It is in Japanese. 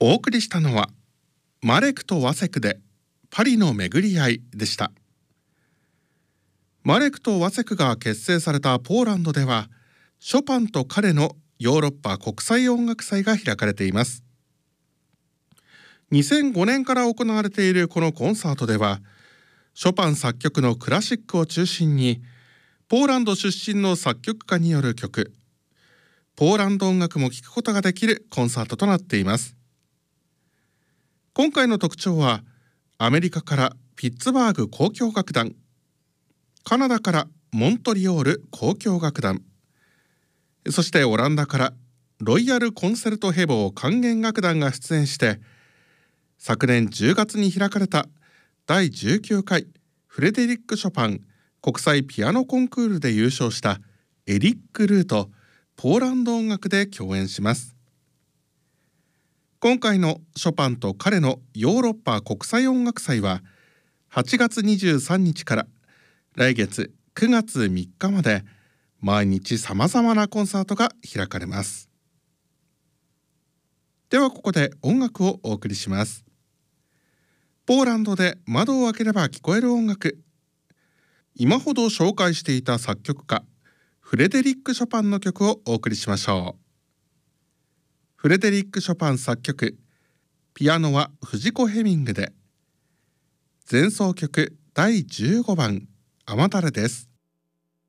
お送りしたのはマレクとワセクでパリの巡り合いでした。マレクとワセクが結成されたポーランドでは、ショパンと彼のヨーロッパ国際音楽祭が開かれています。2005年から行われているこのコンサートでは、ショパン作曲のクラシックを中心にポーランド出身の作曲家による曲、ポーランド音楽も聴くことができるコンサートとなっています。今回の特徴は、アメリカからピッツバーグ交響楽団、カナダからモントリオール交響楽団、そしてオランダからロイヤルコンセルトヘボー管弦楽団が出演して、昨年10月に開かれた第19回フレデリック・ショパン国際ピアノコンクールで優勝したエリック・ルーとポーランド音楽で共演します。今回のショパンと彼のヨーロッパ国際音楽祭は8月23日から来月9月3日まで毎日さまざまなコンサートが開かれます。ではここで音楽をお送りします。ポーランドで窓を開ければ聞こえる音楽。今ほど紹介していた作曲家フレデリック・ショパンの曲をお送りしましょう。フレデリック・ショパン作曲、ピアノは藤子ヘミングで、前奏曲第15番雨だれです。